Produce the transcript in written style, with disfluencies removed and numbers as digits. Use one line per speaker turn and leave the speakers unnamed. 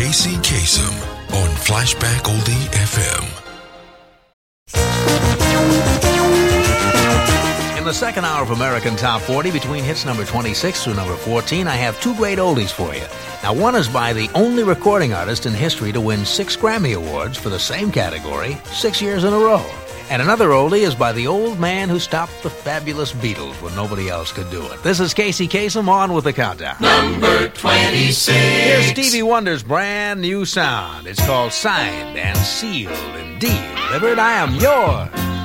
Casey Kasem on Flashback Oldie FM.
In the second hour of American Top 40, between hits number 26 through number 14, I have two great oldies for you. Now, one is by the only recording artist in history to win 6 Grammy Awards for the same category 6 years in a row. And another oldie is by the old man who stopped the fabulous Beatles when nobody else could do it. This is Casey Kasem, on with the countdown.
Number 26.
Here's Stevie Wonder's brand new sound. It's called Signed and Sealed Indeed. Delivered, I am yours.